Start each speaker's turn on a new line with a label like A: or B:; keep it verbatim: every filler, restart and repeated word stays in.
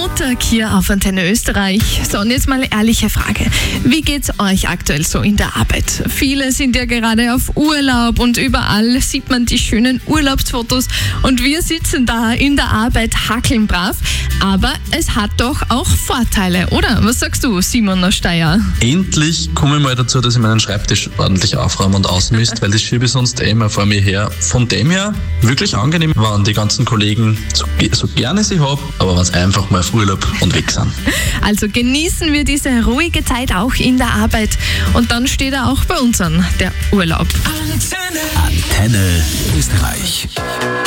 A: Montag hier auf Antenne Österreich. So, und jetzt mal eine ehrliche Frage. Wie geht's euch aktuell so in der Arbeit? Viele sind ja gerade auf Urlaub und überall sieht man die schönen Urlaubsfotos und wir sitzen da in der Arbeit hackeln brav. Aber es hat doch auch Vorteile, oder? Was sagst du, Simon aus Steyr?
B: Endlich komme ich mal dazu, dass ich meinen Schreibtisch ordentlich aufräume und ausmisst, weil das schiebe ich sonst eh immer vor mir her. Von dem her wirklich angenehm, wenn die ganzen Kollegen, so, so gerne sie habe, aber wenn es einfach mal auf Urlaub und weg sind.
A: Also genießen wir diese ruhige Zeit auch in der Arbeit und dann steht er auch bei uns an, der Urlaub.
C: Antenne Österreich.